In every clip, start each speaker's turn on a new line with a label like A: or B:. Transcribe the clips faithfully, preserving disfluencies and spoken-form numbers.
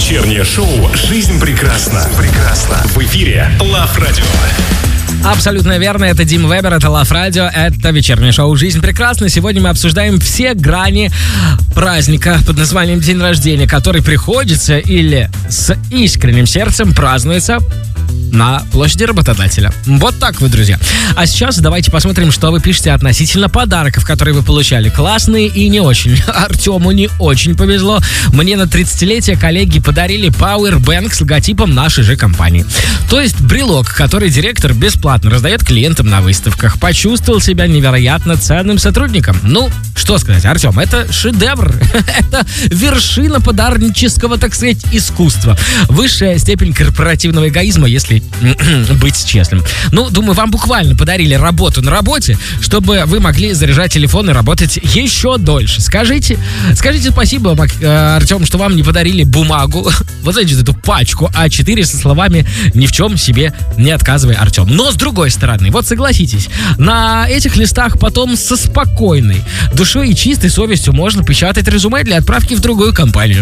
A: Вечернее шоу «Жизнь прекрасна». Прекрасна. В эфире Love Radio.
B: Абсолютно верно, это Дим Вебер, это Love Radio, это вечернее шоу «Жизнь прекрасна». Сегодня мы обсуждаем все грани праздника под названием День рождения, который приходится или с искренним сердцем празднуется на площади работодателя. Вот так вы, друзья. А сейчас давайте посмотрим, что вы пишете относительно подарков, которые вы получали. Классные и не очень. Артему не очень повезло. Мне на тридцатилетие коллеги подарили Powerbank с логотипом нашей же компании. То есть брелок, который директор бесплатно раздает клиентам на выставках. Почувствовал себя невероятно ценным сотрудником. Ну, что сказать, Артем, это шедевр. Это вершина подарнического, так сказать, искусства. Высшая степень корпоративного эгоизма, если быть честным. Ну, думаю, вам буквально подарили работу на работе, чтобы вы могли заряжать телефон и работать еще дольше. Скажите, скажите спасибо, Артем, что вам не подарили бумагу, вот знаете, эту пачку а четыре со словами «Ни в чем себе не отказывай, Артем». Но с другой стороны, вот согласитесь, на этих листах потом со спокойной душой и чистой совестью можно печатать резюме для отправки в другую компанию.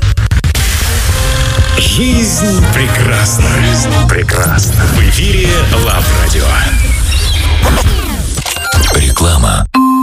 A: Жизнь прекрасна. Жизнь прекрасна. В эфире Love Radio. Реклама.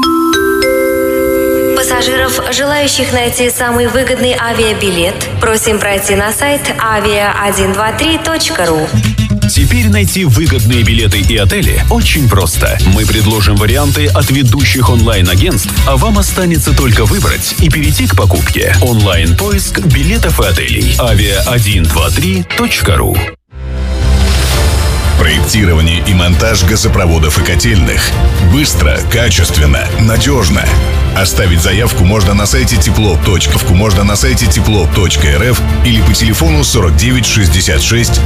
C: Пассажиров, желающих найти самый выгодный авиабилет, просим пройти на сайт авиа один два три точка ру.
D: Теперь найти выгодные билеты и отели очень просто. Мы предложим варианты от ведущих онлайн-агентств, а вам останется только выбрать и перейти к покупке. Онлайн-поиск билетов и отелей. авиа один два три точка ру.
E: Проектирование и монтаж газопроводов и котельных. Быстро, качественно, надежно. Оставить заявку можно на сайте тепло точка можно на сайте тепло точка эр эф или по телефону сорок девять шестьдесят шесть